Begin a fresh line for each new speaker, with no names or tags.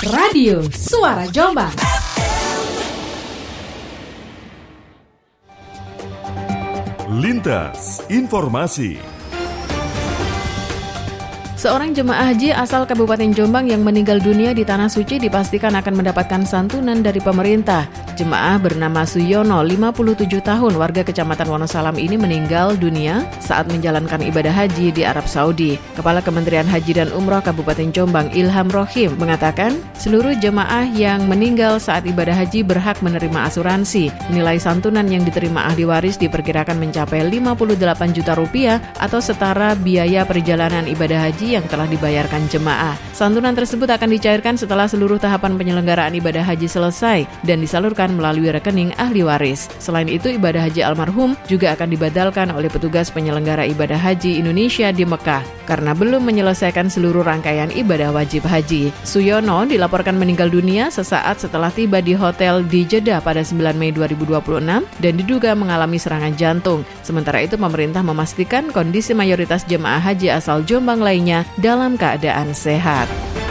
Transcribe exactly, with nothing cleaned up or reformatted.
Radio Suara Jombang.
Lintas Informasi.
Seorang jemaah haji asal Kabupaten Jombang yang meninggal dunia di Tanah Suci dipastikan akan mendapatkan santunan dari pemerintah. Jemaah bernama Suyono, lima puluh tujuh tahun, warga Kecamatan Wonosalam ini meninggal dunia saat menjalankan ibadah haji di Arab Saudi. Kepala Kementerian Haji dan Umroh Kabupaten Jombang, Ilham Rohim, mengatakan seluruh jemaah yang meninggal saat ibadah haji berhak menerima asuransi. Nilai santunan yang diterima ahli waris diperkirakan mencapai lima puluh delapan juta rupiah atau setara biaya perjalanan ibadah haji yang telah dibayarkan jemaah. Santunan tersebut akan dicairkan setelah seluruh tahapan penyelenggaraan ibadah haji selesai dan disalurkan melalui rekening ahli waris. Selain itu, ibadah haji almarhum juga akan dibadalkan oleh petugas penyelenggara ibadah haji Indonesia di Mekah karena belum menyelesaikan seluruh rangkaian ibadah wajib haji. Suyono dilaporkan meninggal dunia sesaat setelah tiba di hotel di Jeddah pada sembilan Mei dua ribu dua puluh enam dan diduga mengalami serangan jantung. Sementara itu, pemerintah memastikan kondisi mayoritas jemaah haji asal Jombang lainnya dalam keadaan sehat.